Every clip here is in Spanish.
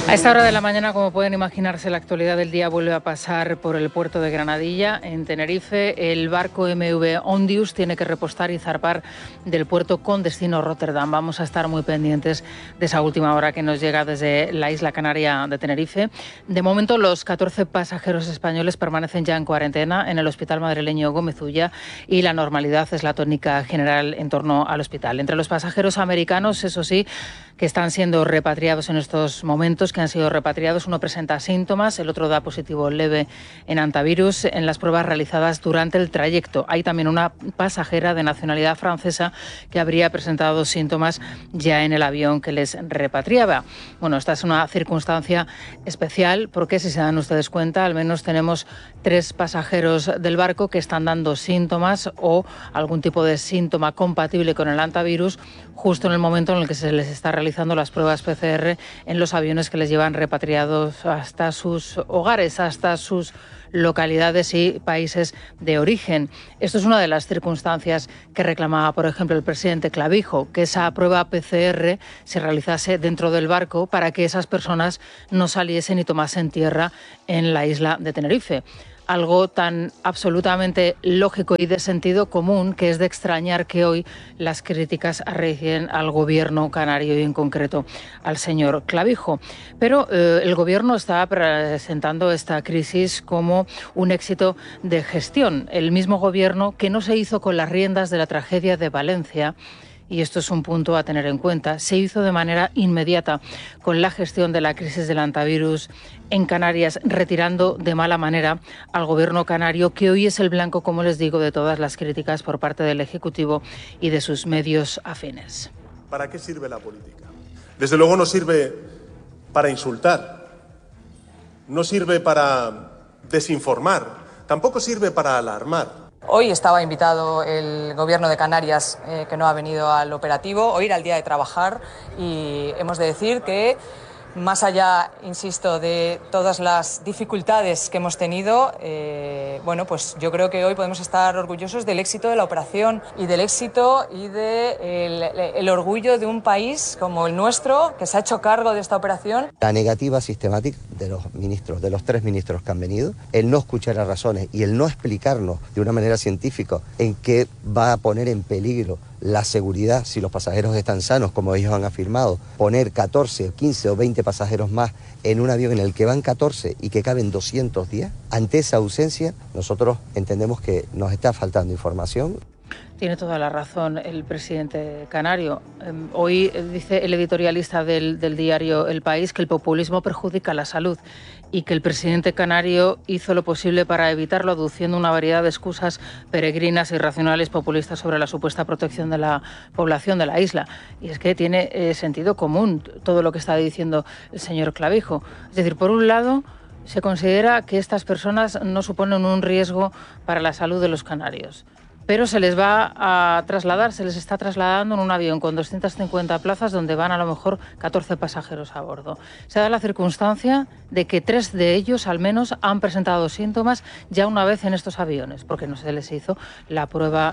A esta hora de la mañana, como pueden imaginarse, la actualidad del día vuelve a pasar por el puerto de Granadilla, en Tenerife. El barco MV Ondius tiene que repostar y zarpar del puerto con destino Rotterdam. Vamos a estar muy pendientes de esa última hora que nos llega desde la isla canaria de Tenerife. De momento, los 14 pasajeros españoles permanecen ya en cuarentena en el hospital madrileño Gómez Ulla y la normalidad es la tónica general en torno al hospital. Entre los pasajeros americanos, eso sí, que están siendo repatriados en estos momentos, que han sido repatriados, uno presenta síntomas, el otro da positivo leve en antivirus en las pruebas realizadas durante el trayecto. Hay también una pasajera de nacionalidad francesa que habría presentado síntomas ya en el avión que les repatriaba. Bueno, esta es una circunstancia especial porque, si se dan ustedes cuenta, al menos tenemos 3 pasajeros del barco que están dando síntomas o algún tipo de síntoma compatible con el antivirus justo en el momento en el que se les está realizando las pruebas PCR en los aviones que les llevan repatriados hasta sus hogares, hasta sus localidades y países de origen. Esto es una de las circunstancias que reclamaba, por ejemplo, el presidente Clavijo, que esa prueba PCR se realizase dentro del barco para que esas personas no saliesen y tomasen tierra en la isla de Tenerife. Algo tan absolutamente lógico y de sentido común que es de extrañar que hoy las críticas arreigien al gobierno canario y en concreto al señor Clavijo. Pero el gobierno está presentando esta crisis como un éxito de gestión. El mismo gobierno que no se hizo con las riendas de la tragedia de Valencia, y esto es un punto a tener en cuenta, se hizo de manera inmediata con la gestión de la crisis del antivirus en Canarias, retirando de mala manera al gobierno canario, que hoy es el blanco, como les digo, de todas las críticas por parte del Ejecutivo y de sus medios afines. ¿Para qué sirve la política? Desde luego no sirve para insultar, no sirve para desinformar, tampoco sirve para alarmar. Hoy estaba invitado el Gobierno de Canarias, que no ha venido al operativo. Hoy era el día de trabajar y hemos de decir que, más allá, insisto, de todas las dificultades que hemos tenido, bueno, pues yo creo que hoy podemos estar orgullosos del éxito de la operación y del éxito y del orgullo de un país como el nuestro, que se ha hecho cargo de esta operación. La negativa sistemática de los ministros, de los 3 ministros que han venido, el no escuchar las razones y el no explicarnos de una manera científica en qué va a poner en peligro la seguridad si los pasajeros están sanos, como ellos han afirmado, poner 14, 15 o 20 pasajeros más en un avión en el que van 14 y que caben 210, ante esa ausencia nosotros entendemos que nos está faltando información. Tiene toda la razón el presidente canario. Hoy dice el editorialista del diario El País que el populismo perjudica la salud y que el presidente canario hizo lo posible para evitarlo, aduciendo una variedad de excusas peregrinas, irracionales, populistas sobre la supuesta protección de la población de la isla. Y es que tiene sentido común todo lo que está diciendo el señor Clavijo. Es decir, por un lado, se considera que estas personas no suponen un riesgo para la salud de los canarios, pero se les va a trasladar, se les está trasladando en un avión con 250 plazas donde van a lo mejor 14 pasajeros a bordo. Se da la circunstancia de que 3 de ellos al menos han presentado síntomas ya una vez en estos aviones, porque no se les hizo la prueba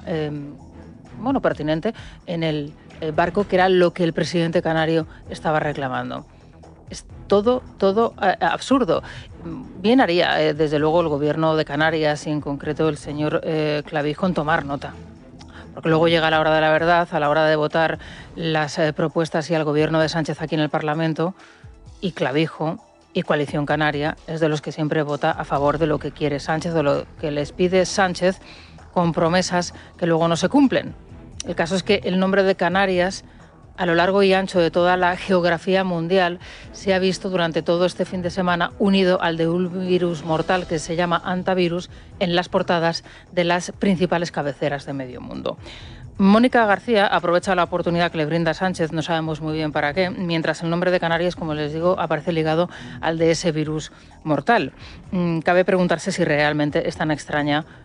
pertinente en el barco, que era lo que el presidente canario estaba reclamando. Es todo absurdo. Bien haría, desde luego, el gobierno de Canarias y en concreto el señor Clavijo en tomar nota. Porque luego llega la hora de la verdad, a la hora de votar las propuestas y al gobierno de Sánchez aquí en el Parlamento, y Clavijo y Coalición Canaria es de los que siempre vota a favor de lo que quiere Sánchez, de lo que les pide Sánchez, con promesas que luego no se cumplen. El caso es que el nombre de Canarias, a lo largo y ancho de toda la geografía mundial, se ha visto durante todo este fin de semana unido al de un virus mortal que se llama antivirus en las portadas de las principales cabeceras de medio mundo. Mónica García aprovecha la oportunidad que le brinda Sánchez, no sabemos muy bien para qué, mientras el nombre de Canarias, como les digo, aparece ligado al de ese virus mortal. Cabe preguntarse si realmente es tan extraña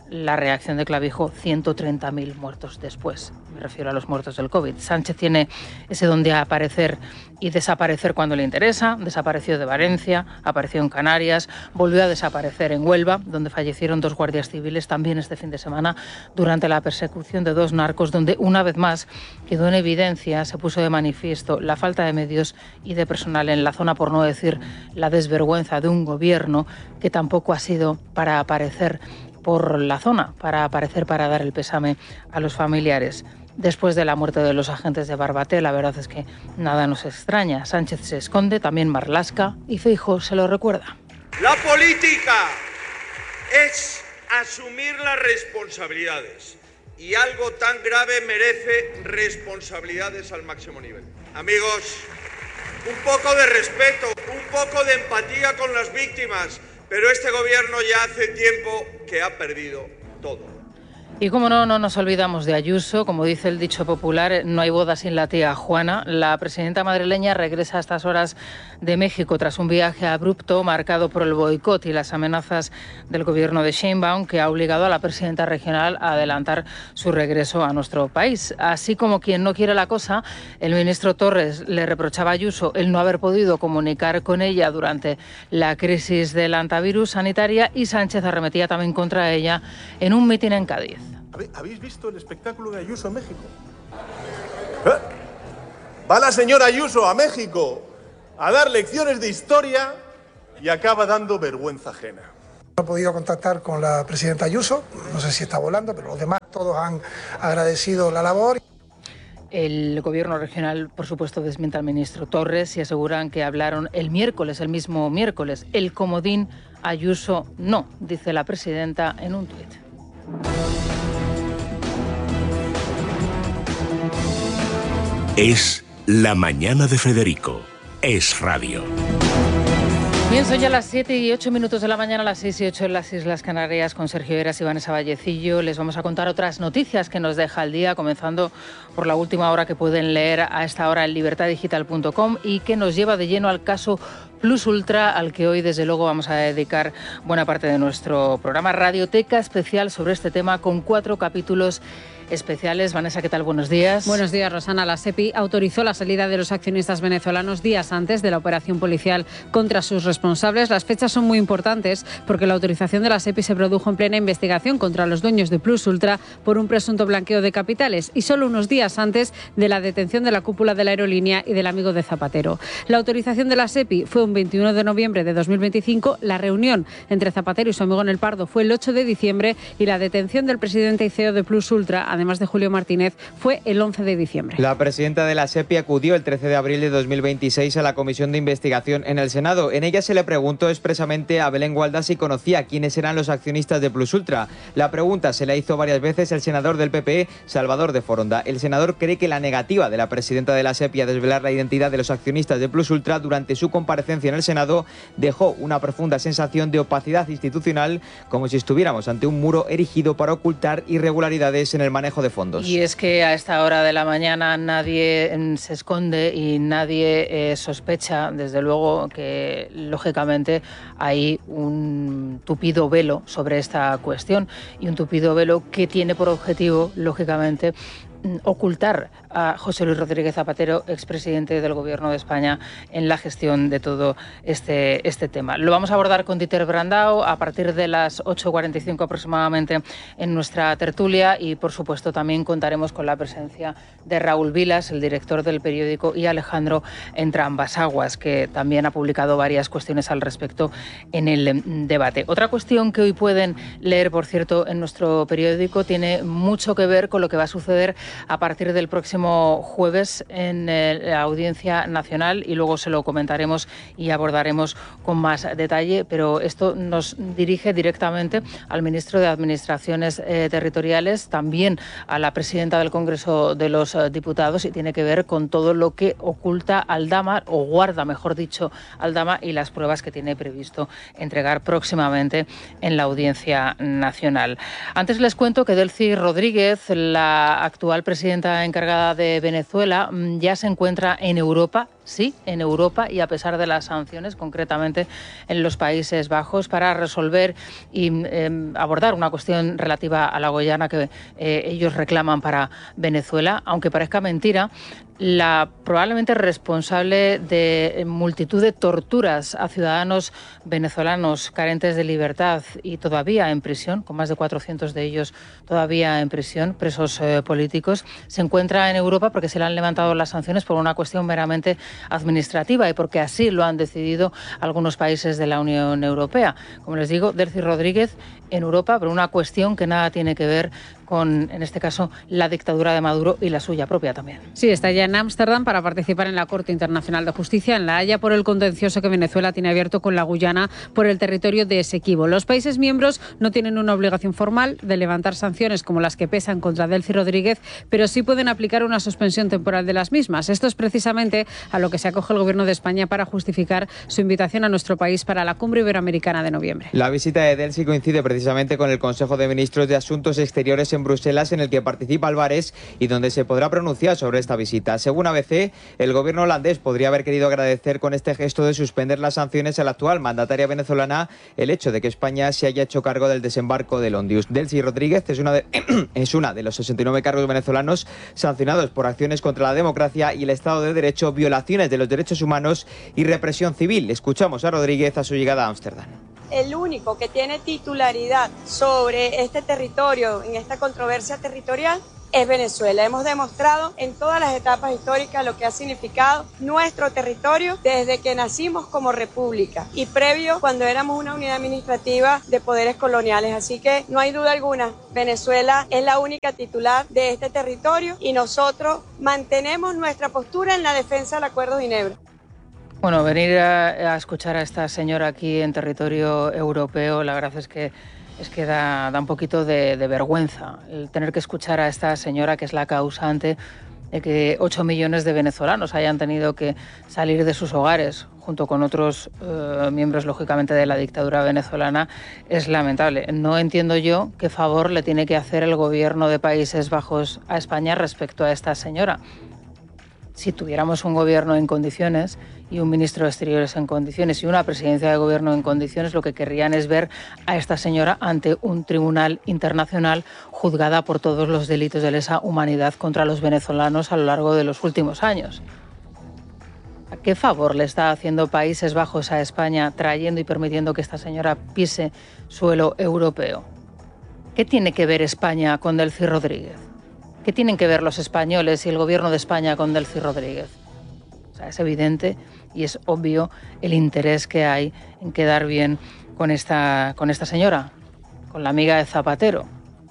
la reacción de Clavijo 130.000 muertos después. Me refiero a los muertos del COVID. Sánchez tiene ese don de aparecer y desaparecer cuando le interesa. Desapareció de Valencia, apareció en Canarias, volvió a desaparecer en Huelva, donde fallecieron 2 guardias civiles también este fin de semana durante la persecución de 2 narcos, donde una vez más quedó en evidencia, se puso de manifiesto la falta de medios y de personal en la zona, por no decir la desvergüenza de un gobierno que tampoco ha sido para aparecer por la zona, para aparecer para dar el pésame a los familiares. Después de la muerte de los agentes de Barbate, la verdad es que nada nos extraña. Sánchez se esconde, también Marlaska, y Feijóo se lo recuerda. La política es asumir las responsabilidades, y algo tan grave merece responsabilidades al máximo nivel. Amigos, un poco de respeto, un poco de empatía con las víctimas, pero este gobierno ya hace tiempo que ha perdido todo. Y como no nos olvidamos de Ayuso, como dice el dicho popular, no hay boda sin la tía Juana. La presidenta madrileña regresa a estas horas de México tras un viaje abrupto marcado por el boicot y las amenazas del gobierno de Sheinbaum, que ha obligado a la presidenta regional a adelantar su regreso a nuestro país. Así como quien no quiere la cosa, el ministro Torres le reprochaba a Ayuso el no haber podido comunicar con ella durante la crisis del antivirus sanitaria, y Sánchez arremetía también contra ella en un mitin en Cádiz. ¿Habéis visto el espectáculo de Ayuso en México? Va la señora Ayuso a México a dar lecciones de historia y acaba dando vergüenza ajena. No he podido contactar con la presidenta Ayuso, no sé si está volando, pero los demás todos han agradecido la labor. El gobierno regional, por supuesto, desmiente al ministro Torres y aseguran que hablaron el mismo miércoles. El comodín Ayuso no, dice la presidenta en un tuit. Es la mañana de Federico. Es radio. Bien, son ya las 7 y 8 minutos de la mañana, las 6 y 8 en las Islas Canarias, con Sergio Heras y Vanessa Vallecillo. Les vamos a contar otras noticias que nos deja el día, comenzando por la última hora que pueden leer a esta hora en libertadigital.com y que nos lleva de lleno al caso Plus Ultra, al que hoy desde luego vamos a dedicar buena parte de nuestro programa. Radioteca especial sobre este tema con 4 capítulos especiales. Vanessa, ¿qué tal? Buenos días. Buenos días, Rosana. La SEPI autorizó la salida de los accionistas venezolanos días antes de la operación policial contra sus responsables. Las fechas son muy importantes porque la autorización de la SEPI se produjo en plena investigación contra los dueños de Plus Ultra por un presunto blanqueo de capitales y solo unos días antes de la detención de la cúpula de la aerolínea y del amigo de Zapatero. La autorización de la SEPI fue un 21 de noviembre de 2025. La reunión entre Zapatero y su amigo en el Pardo fue el 8 de diciembre y la detención del presidente y CEO de Plus Ultra, además de Julio Martínez, fue el 11 de diciembre. La presidenta de la SEPI acudió el 13 de abril de 2026 a la Comisión de Investigación en el Senado. En ella se le preguntó expresamente a Belén Gualda si conocía quiénes eran los accionistas de Plus Ultra. La pregunta se la hizo varias veces el senador del PP, Salvador de Foronda. El senador cree que la negativa de la presidenta de la SEPI a desvelar la identidad de los accionistas de Plus Ultra durante su comparecencia en el Senado dejó una profunda sensación de opacidad institucional, como si estuviéramos ante un muro erigido para ocultar irregularidades en el manejo de fondos. Y es que a esta hora de la mañana nadie se esconde y nadie sospecha, desde luego, que lógicamente hay un tupido velo sobre esta cuestión, y un tupido velo que tiene por objetivo, lógicamente, ocultar a José Luis Rodríguez Zapatero, expresidente del Gobierno de España, en la gestión de todo este tema. Lo vamos a abordar con Dieter Brandao a partir de las 8:45 aproximadamente en nuestra tertulia, y por supuesto también contaremos con la presencia de Raúl Vilas, el director del periódico, y Alejandro Entrambas-Aguas, que también ha publicado varias cuestiones al respecto en el debate. Otra cuestión que hoy pueden leer, por cierto, en nuestro periódico tiene mucho que ver con lo que va a suceder a partir del próximo jueves en la Audiencia Nacional, y luego se lo comentaremos y abordaremos con más detalle, pero esto nos dirige directamente al ministro de Administraciones Territoriales, también a la presidenta del Congreso de los Diputados, y tiene que ver con todo lo que oculta Aldama, o guarda, mejor dicho, Aldama, y las pruebas que tiene previsto entregar próximamente en la Audiencia Nacional. Antes les cuento que Delcy Rodríguez, la actual presidenta encargada dictadura de Venezuela ya se encuentra en Europa, sí, en Europa, y a pesar de las sanciones, concretamente en los Países Bajos, para resolver y abordar una cuestión relativa a la Guyana que ellos reclaman para Venezuela. Aunque parezca mentira, la probablemente responsable de multitud de torturas a ciudadanos venezolanos carentes de libertad y todavía en prisión, con más de 400 de ellos todavía en prisión, presos políticos, se encuentra en Europa porque se le han levantado las sanciones por una cuestión meramente administrativa y porque así lo han decidido algunos países de la Unión Europea. Como les digo, Delcy Rodríguez en Europa, pero una cuestión que nada tiene que ver con, en este caso, la dictadura de Maduro y la suya propia también. Sí, está ya en Ámsterdam para participar en la Corte Internacional de Justicia en La Haya por el contencioso que Venezuela tiene abierto con la Guyana por el territorio de Esequibo. Los países miembros no tienen una obligación formal de levantar sanciones como las que pesan contra Delcy Rodríguez, pero sí pueden aplicar una suspensión temporal de las mismas. Esto es precisamente a lo que se acoge el Gobierno de España para justificar su invitación a nuestro país para la Cumbre Iberoamericana de noviembre. La visita de Delcy coincide precisamente con el Consejo de Ministros de Asuntos Exteriores en Bruselas, en el que participa Álvarez y donde se podrá pronunciar sobre esta visita. Según ABC, el gobierno holandés podría haber querido agradecer con este gesto de suspender las sanciones a la actual mandataria venezolana el hecho de que España se haya hecho cargo del desembarco del Ondius. Delcy Rodríguez es una de los 69 cargos venezolanos sancionados por acciones contra la democracia y el Estado de Derecho, violaciones de los derechos humanos y represión civil. Escuchamos a Rodríguez a su llegada a Ámsterdam. El único que tiene titularidad sobre este territorio, en esta controversia territorial, es Venezuela. Hemos demostrado en todas las etapas históricas lo que ha significado nuestro territorio desde que nacimos como república y previo cuando éramos una unidad administrativa de poderes coloniales. Así que no hay duda alguna, Venezuela es la única titular de este territorio y nosotros mantenemos nuestra postura en la defensa del Acuerdo de Ginebra. Bueno, venir a escuchar a esta señora aquí en territorio europeo, la verdad es que da un poquito de vergüenza el tener que escuchar a esta señora que es la causante de que 8 millones de venezolanos hayan tenido que salir de sus hogares junto con otros miembros, lógicamente, de la dictadura venezolana. Es lamentable. No entiendo yo qué favor le tiene que hacer el gobierno de Países Bajos a España respecto a esta señora. Si tuviéramos un gobierno en condiciones y un ministro de Exteriores en condiciones y una presidencia de gobierno en condiciones, lo que querrían es ver a esta señora ante un tribunal internacional juzgada por todos los delitos de lesa humanidad contra los venezolanos a lo largo de los últimos años. ¿A qué favor le está haciendo Países Bajos a España trayendo y permitiendo que esta señora pise suelo europeo? ¿Qué tiene que ver España con Delcy Rodríguez? ¿Qué tienen que ver los españoles y el gobierno de España con Delcy Rodríguez? O sea, es evidente y es obvio el interés que hay en quedar bien con esta señora, con la amiga de Zapatero.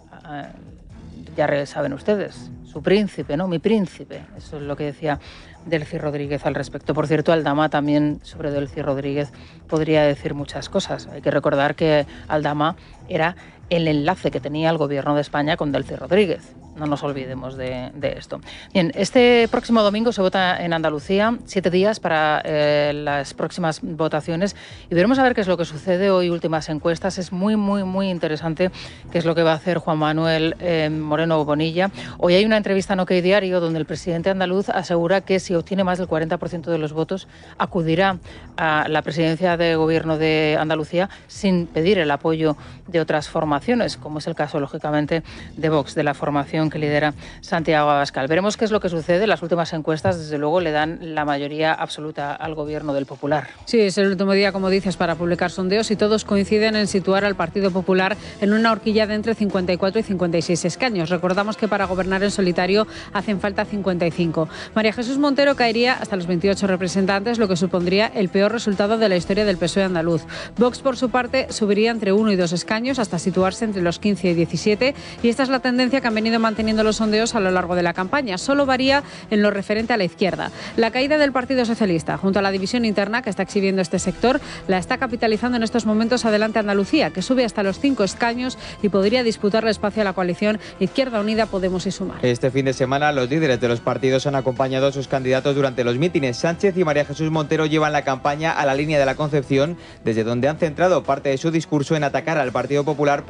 Ya saben ustedes, su príncipe, ¿no? Mi príncipe. Eso es lo que decía Delcy Rodríguez al respecto. Por cierto, Aldama también sobre Delcy Rodríguez podría decir muchas cosas. Hay que recordar que Aldama era el enlace que tenía el gobierno de España con Delcy Rodríguez. No nos olvidemos de esto. Bien, este próximo domingo se vota en Andalucía, 7 días para las próximas votaciones y veremos a ver qué es lo que sucede. Hoy últimas encuestas, es muy interesante qué es lo que va a hacer Juan Manuel Moreno Bonilla. Hoy hay una entrevista en OK Diario donde el presidente andaluz asegura que si obtiene más del 40% de los votos acudirá a la presidencia de gobierno de Andalucía sin pedir el apoyo de otras formaciones, como es el caso, lógicamente, de Vox, de la formación que lidera Santiago Abascal. Veremos qué es lo que sucede. Las últimas encuestas, desde luego, le dan la mayoría absoluta al gobierno del Popular. Sí, es el último día, como dices, para publicar sondeos y todos coinciden en situar al Partido Popular en una horquilla de entre 54 y 56 escaños. Recordamos que para gobernar en solitario hacen falta 55. María Jesús Montero caería hasta los 28 representantes, lo que supondría el peor resultado de la historia del PSOE andaluz. Vox, por su parte, subiría entre 1 y 2 escaños hasta situarse entre los 15 y 17 y esta es la tendencia que han venido manteniendo los sondeos a lo largo de la campaña. Solo varía en lo referente a la izquierda. La caída del Partido Socialista, junto a la división interna que está exhibiendo este sector, la está capitalizando en estos momentos Adelante Andalucía, que sube hasta los 5 escaños y podría disputarle espacio a la coalición Izquierda Unida, Podemos y Sumar. Este fin de semana los líderes de los partidos han acompañado a sus candidatos durante los mítines. Sánchez y María Jesús Montero llevan la campaña a la línea de la Concepción, desde donde han centrado parte de su discurso en atacar al Partido Popular por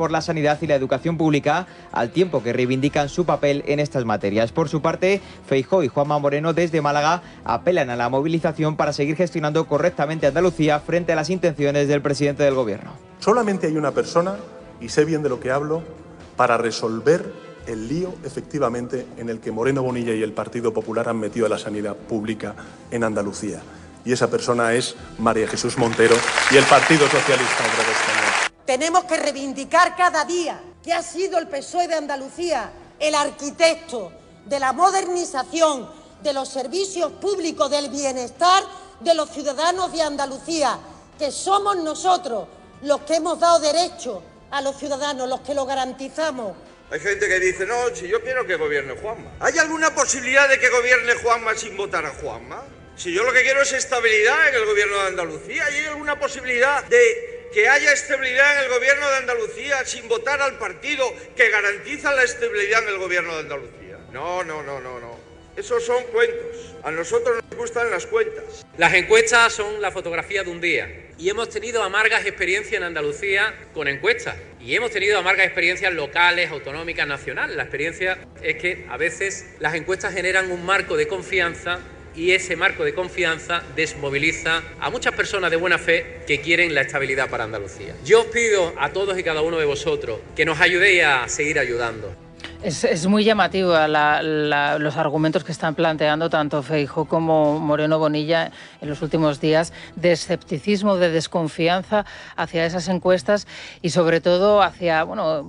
por la sanidad y la educación pública, al tiempo que reivindican su papel en estas materias. Por su parte, Feijóo y Juanma Moreno desde Málaga apelan a la movilización para seguir gestionando correctamente Andalucía frente a las intenciones del presidente del Gobierno. Solamente hay una persona, y sé bien de lo que hablo, para resolver el lío, efectivamente, en el que Moreno Bonilla y el Partido Popular han metido a la sanidad pública en Andalucía. Y esa persona es María Jesús Montero y el Partido Socialista Obrero Español. Tenemos que reivindicar cada día que ha sido el PSOE de Andalucía el arquitecto de la modernización de los servicios públicos del bienestar de los ciudadanos de Andalucía, que somos nosotros los que hemos dado derecho a los ciudadanos, los que lo garantizamos. Hay gente que dice, no, si yo quiero que gobierne Juanma. ¿Hay alguna posibilidad de que gobierne Juanma sin votar a Juanma? Si yo lo que quiero es estabilidad en el gobierno de Andalucía, ¿hay alguna posibilidad de que haya estabilidad en el gobierno de Andalucía sin votar al partido que garantiza la estabilidad en el gobierno de Andalucía? No. Esos son cuentos. A nosotros nos gustan las cuentas. Las encuestas son la fotografía de un día. Y hemos tenido amargas experiencias en Andalucía con encuestas. Y hemos tenido amargas experiencias locales, autonómicas, nacionales. La experiencia es que a veces las encuestas generan un marco de confianza y ese marco de confianza desmoviliza a muchas personas de buena fe que quieren la estabilidad para Andalucía. Yo os pido a todos y cada uno de vosotros que nos ayudéis a seguir ayudando. Es muy llamativo los argumentos que están planteando tanto Feijóo como Moreno Bonilla en los últimos días de escepticismo, de desconfianza hacia esas encuestas y sobre todo hacia,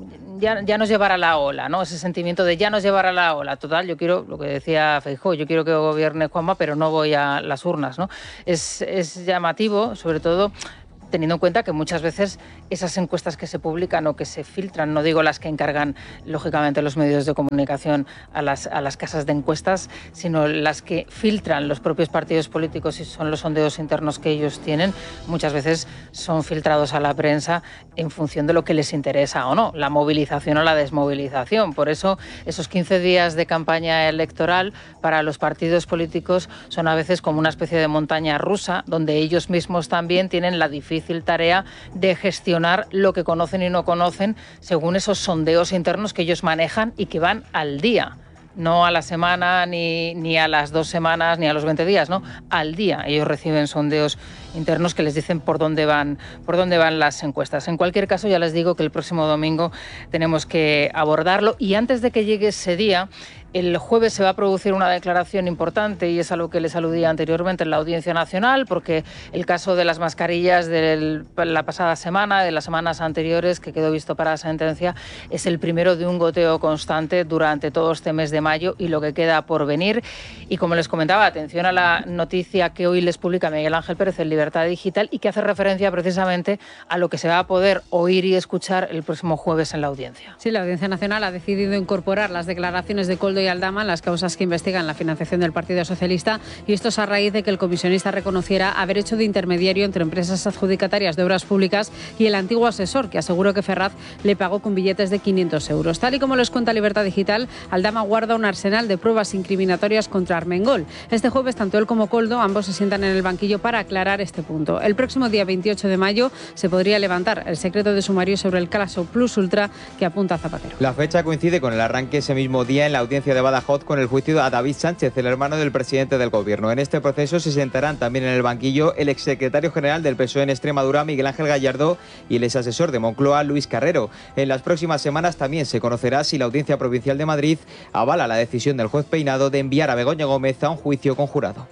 ya nos llevará la ola, ¿no? Ese sentimiento de ya nos llevará la ola. Total, yo quiero, lo que decía Feijóo, yo quiero que gobierne Juanma, pero no voy a las urnas, ¿no? Es llamativo, sobre todo teniendo en cuenta que muchas veces esas encuestas que se publican o que se filtran, no digo las que encargan lógicamente los medios de comunicación a las casas de encuestas, sino las que filtran los propios partidos políticos y son los sondeos internos que ellos tienen, muchas veces son filtrados a la prensa en función de lo que les interesa o no, la movilización o la desmovilización. Por eso esos 15 días de campaña electoral para los partidos políticos son a veces como una especie de montaña rusa, donde ellos mismos también tienen la difícil tarea de gestionar lo que conocen y no conocen según esos sondeos internos que ellos manejan y que van al día. No a la semana, ni a las 2 semanas, ni a los 20 días, ¿no? Al día. Ellos reciben sondeos internos que les dicen por dónde van las encuestas. En cualquier caso, ya les digo que el próximo domingo tenemos que abordarlo y antes de que llegue ese día, el jueves se va a producir una declaración importante y es a lo que les aludía anteriormente en la Audiencia Nacional, porque el caso de las mascarillas de la pasada semana, de las semanas anteriores, que quedó visto para sentencia, es el primero de un goteo constante durante todo este mes de mayo y lo que queda por venir. Y como les comentaba, atención a la noticia que hoy les publica Miguel Ángel Pérez en Libertad Digital y que hace referencia precisamente a lo que se va a poder oír y escuchar el próximo jueves en la audiencia. Sí, la Audiencia Nacional ha decidido incorporar las declaraciones de Koldo y Aldama en las causas que investigan la financiación del Partido Socialista y esto es a raíz de que el comisionista reconociera haber hecho de intermediario entre empresas adjudicatarias de obras públicas y el antiguo asesor, que aseguró que Ferraz le pagó con billetes de 500 euros. Tal y como les cuenta Libertad Digital, Aldama guarda un arsenal de pruebas incriminatorias contra Armengol. Este jueves, tanto él como Koldo, ambos se sientan en el banquillo para aclarar este punto. El próximo día 28 de mayo se podría levantar el secreto de sumario sobre el caso Plus Ultra que apunta a Zapatero. La fecha coincide con el arranque ese mismo día en la audiencia de Badajoz con el juicio a David Sánchez, el hermano del presidente del Gobierno. En este proceso se sentarán también en el banquillo el exsecretario general del PSOE en Extremadura, Miguel Ángel Gallardo, y el exasesor de Moncloa, Luis Carrero. En las próximas semanas también se conocerá si la Audiencia Provincial de Madrid avala la decisión del juez Peinado de enviar a Begoña Gómez a un juicio conjurado.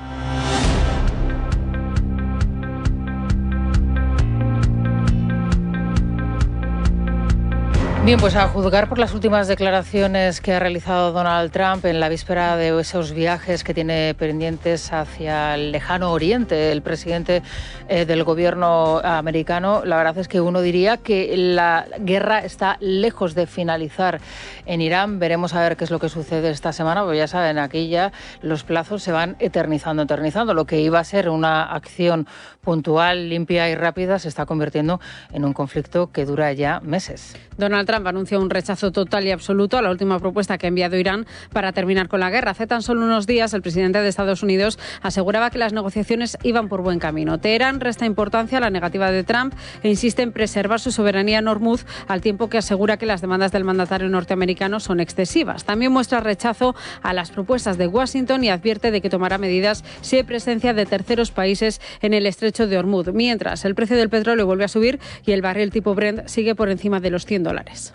Bien, pues a juzgar por las últimas declaraciones que ha realizado Donald Trump en la víspera de esos viajes que tiene pendientes hacia el lejano oriente, el presidente del gobierno americano, la verdad es que uno diría que la guerra está lejos de finalizar en Irán. Veremos a ver qué es lo que sucede esta semana, porque ya saben, aquí ya los plazos se van eternizando. Lo que iba a ser una acción puntual, limpia y rápida se está convirtiendo en un conflicto que dura ya meses. Donald Trump Trump anuncia un rechazo total y absoluto a la última propuesta que ha enviado Irán para terminar con la guerra. Hace tan solo unos días, el presidente de Estados Unidos aseguraba que las negociaciones iban por buen camino. Teherán resta importancia a la negativa de Trump e insiste en preservar su soberanía en Hormuz, al tiempo que asegura que las demandas del mandatario norteamericano son excesivas. También muestra rechazo a las propuestas de Washington y advierte de que tomará medidas si hay presencia de terceros países en el estrecho de Hormuz. Mientras, el precio del petróleo vuelve a subir y el barril tipo Brent sigue por encima de los $100.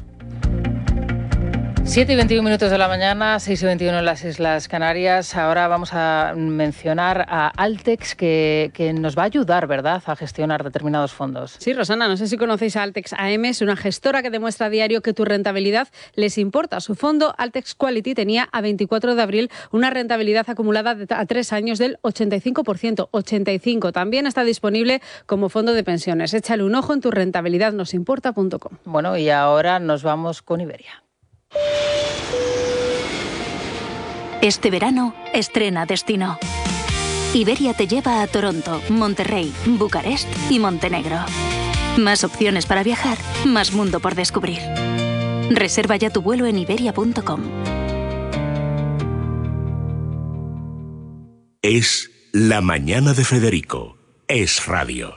7:21 de la mañana, 6:21 en las Islas Canarias. Ahora vamos a mencionar a Altex, que nos va a ayudar, ¿verdad?, a gestionar determinados fondos. Sí, Rosana, no sé si conocéis a Altex AM, es una gestora que demuestra a diario que tu rentabilidad les importa. Su fondo Altex Quality tenía a 24 de abril una rentabilidad acumulada a 3 años del 85%. 85%. También está disponible como fondo de pensiones. Échale un ojo en turrentabilidadnosimporta.com. Bueno, y ahora nos vamos con Iberia. Este verano, estrena destino. Iberia te lleva a Toronto, Monterrey, Bucarest y Montenegro. Más opciones para viajar, más mundo por descubrir. Reserva ya tu vuelo en iberia.com. Es La Mañana de Federico. Es radio.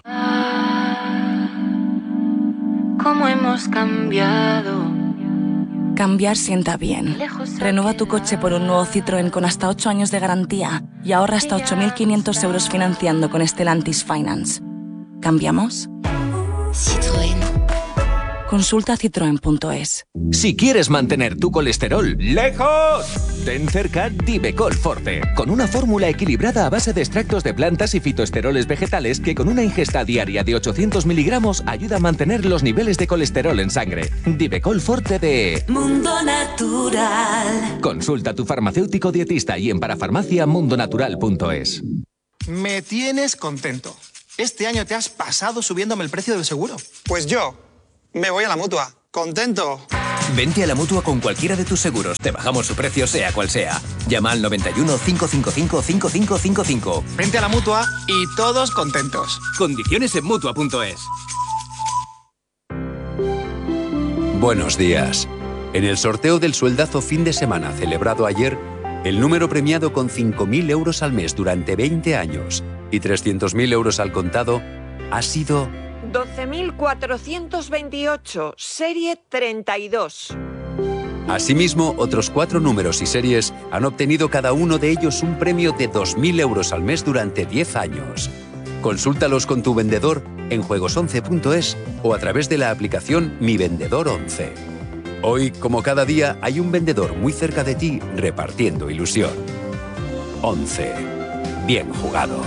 ¿Cómo hemos cambiado? Cambiar sienta bien. Renueva tu coche por un nuevo Citroën con hasta 8 años de garantía y ahorra hasta 8.500 euros financiando con Stellantis Finance. ¿Cambiamos? Citroën. Consulta citroen.es. Si quieres mantener tu colesterol lejos, ten cerca Divecol Forte, con una fórmula equilibrada a base de extractos de plantas y fitoesteroles vegetales que con una ingesta diaria de 800 miligramos ayuda a mantener los niveles de colesterol en sangre. Divecol Forte de Mundo Natural. Consulta a tu farmacéutico dietista y en parafarmacia.mundonatural.es. Me tienes contento. Este año te has pasado subiéndome el precio del seguro. Pues yo me voy a la Mutua. ¡Contento! Vente a la Mutua con cualquiera de tus seguros. Te bajamos su precio sea cual sea. Llama al 91 555 5555. Vente a la Mutua y todos contentos. Condiciones en Mutua.es. Buenos días. En el sorteo del sueldazo fin de semana celebrado ayer, el número premiado con 5.000 euros al mes durante 20 años y 300.000 euros al contado ha sido 12.428, serie 32. Asimismo, otros 4 números y series han obtenido cada uno de ellos un premio de 2.000 euros al mes durante 10 años. Consúltalos con tu vendedor en juegos11.es o a través de la aplicación Mi Vendedor 11. Hoy, como cada día, hay un vendedor muy cerca de ti repartiendo ilusión. 11. Bien jugado.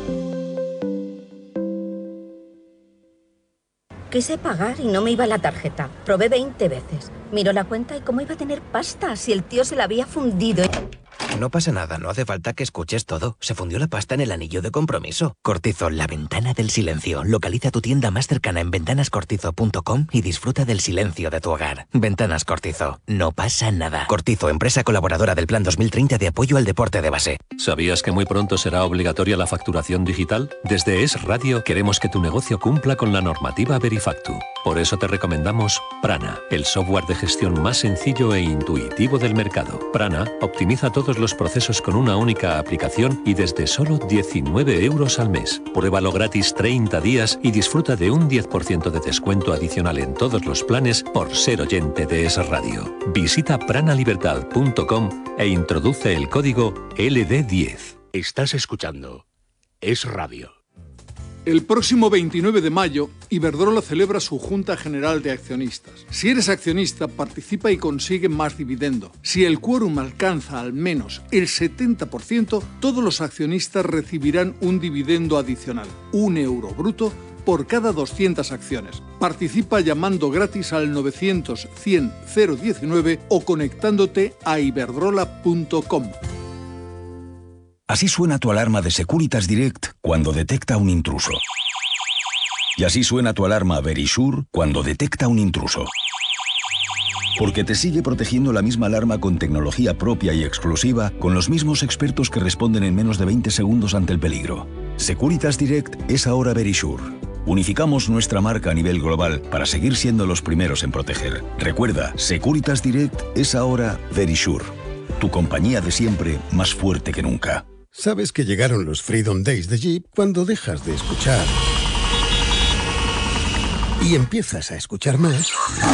Quise pagar y no me iba la tarjeta. Probé 20 veces. Miró la cuenta y cómo iba a tener pasta si el tío se la había fundido. No pasa nada, no hace falta que escuches todo. Se fundió la pasta en el anillo de compromiso. Cortizo, la ventana del silencio. Localiza tu tienda más cercana en ventanascortizo.com y disfruta del silencio de tu hogar. Ventanas Cortizo. No pasa nada. Cortizo, empresa colaboradora del Plan 2030 de apoyo al deporte de base. ¿Sabías que muy pronto será obligatoria la facturación digital? Desde Es Radio queremos que tu negocio cumpla con la normativa Verifactu. Por eso te recomendamos Prana, el software de gestión más sencillo e intuitivo del mercado. Prana optimiza todos los procesos con una única aplicación y desde solo 19 euros al mes. Pruébalo gratis 30 días y disfruta de un 10% de descuento adicional en todos los planes por ser oyente de Es Radio. Visita pranalibertad.com e introduce el código LD10. Estás escuchando Es Radio. El próximo 29 de mayo, Iberdrola celebra su Junta General de Accionistas. Si eres accionista, participa y consigue más dividendo. Si el quórum alcanza al menos el 70%, todos los accionistas recibirán un dividendo adicional, €1 bruto, por cada 200 acciones. Participa llamando gratis al 900 100 019 o conectándote a iberdrola.com. Así suena tu alarma de Securitas Direct cuando detecta un intruso. Y así suena tu alarma Verisure cuando detecta un intruso. Porque te sigue protegiendo la misma alarma con tecnología propia y exclusiva, con los mismos expertos que responden en menos de 20 segundos ante el peligro. Securitas Direct es ahora Verisure. Unificamos nuestra marca a nivel global para seguir siendo los primeros en proteger. Recuerda, Securitas Direct es ahora Verisure, tu compañía de siempre más fuerte que nunca. Sabes que llegaron los Freedom Days de Jeep cuando dejas de escuchar y empiezas a escuchar más.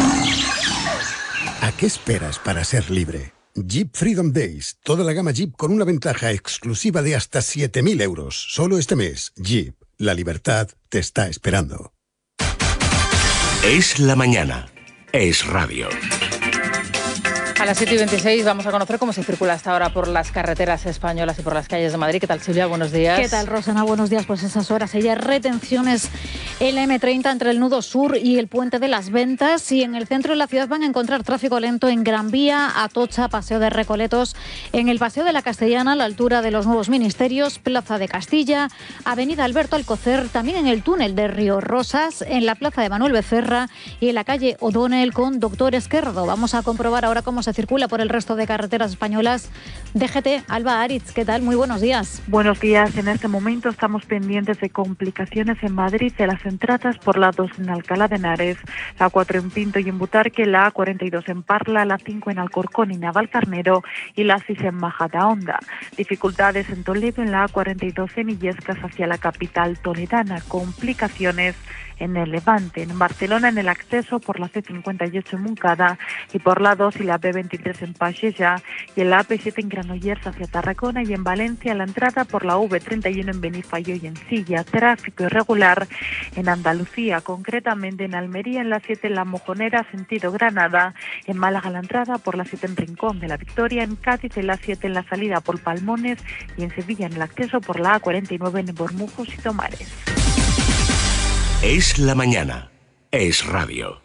¿A qué esperas para ser libre? Jeep Freedom Days. Toda la gama Jeep con una ventaja exclusiva de hasta 7.000 euros. Solo este mes. Jeep. La libertad te está esperando. Es la mañana. Es radio. A las 7:26 vamos a conocer cómo se circula hasta ahora por las carreteras españolas y por las calles de Madrid. ¿Qué tal, Silvia? Buenos días. ¿Qué tal, Rosana? Buenos días. Pues esas horas hay retenciones en la M30 entre el nudo sur y el Puente de las Ventas. Y en el centro de la ciudad van a encontrar tráfico lento en Gran Vía, Atocha, Paseo de Recoletos, en el Paseo de la Castellana, a la altura de los Nuevos Ministerios, Plaza de Castilla, Avenida Alberto Alcocer, también en el túnel de Río Rosas, en la Plaza de Manuel Becerra y en la calle O'Donnell con Doctor Esquerdo. Vamos a comprobar ahora cómo se circula por el resto de carreteras españolas. DGT, Alba Aritz, ¿qué tal? Muy buenos días. Buenos días. En este momento estamos pendientes de complicaciones en Madrid de las entradas por la 2 en Alcalá de Henares, la 4 en Pinto y en Butarque, la A42 en Parla, la 5 en Alcorcón y Navalcarnero y la 6 en Majadahonda. Dificultades en Toledo en la A42 en Illescas hacia la capital toledana. Complicaciones en el Levante, en Barcelona en el acceso por la C58 en Montcada y por la 2 y la B23 en Paixella y en la AP7 en Granollers hacia Tarragona y en Valencia la entrada por la V31 en Benifallo y en Silla. Tráfico irregular en Andalucía, concretamente en Almería en la 7 en La Mojonera sentido Granada, en Málaga la entrada por la 7 en Rincón de la Victoria, en Cádiz en la 7 en la salida por Palmones y en Sevilla en el acceso por la A49 en Bormujos y Tomares. Es la mañana. Es radio.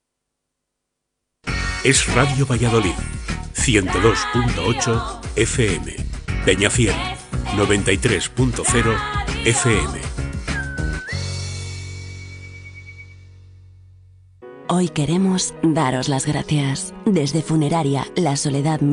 Es Radio Valladolid. 102.8 FM. Peñafiel. 93.0 FM. Hoy queremos daros las gracias. Desde Funeraria La Soledad